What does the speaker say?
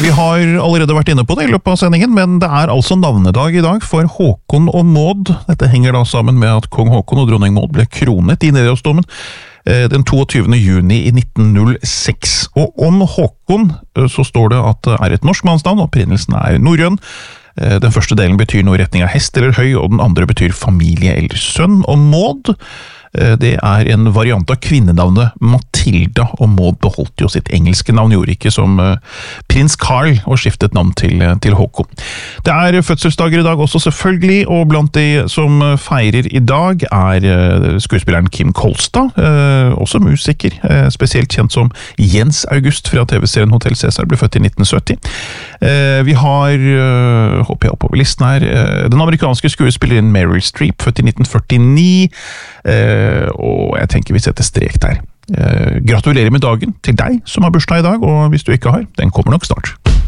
Vi har allerede vært inne på det i løpet av sendingen, men det altså navnedag i dag for Håkon og Maud. Dette henger da sammen med at kong Håkon og dronning Maud ble kronet i Nidarosdomen den 22. juni i 1906. Og om Håkon så står det at det et norsk mannsnavn, opprinnelsen norrøn. Den første delen betyr noe i retning av hest eller høy, og den andre betyr familie eller sønn. Og Maud, det en variant av kvinnenavnet Matilda, og Maud beholdt jo sitt engelske navn, gjorde ikke som prins Carl og skiftet navn til Håkon. Det fødselsdager i dag også selvfølgelig, og blant de som feirer i dag skuespilleren Kim Kolstad, også musiker, spesielt kjent som Jens August fra TV-serien Hotel Cæsar, ble født i 1970. Vi har, håper jeg oppover listen her, den amerikanske skuespilleren Meryl Streep, født i 1949, og jeg tenker vi setter strek der. Gratulerer med dagen til deg som har bursdag i dag, og hvis du ikke har, den kommer nok snart.